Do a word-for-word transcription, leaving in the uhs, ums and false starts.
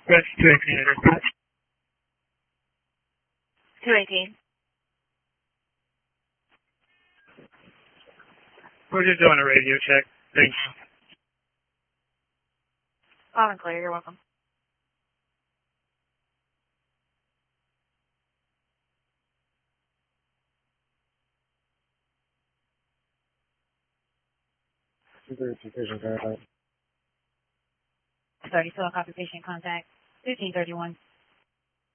Press two eighteen at dispatch. two eighteen. We're just doing a radio check. Thank you. Loud and clear. You're welcome. thirty-two, copy patient contact, fifteen thirty-one.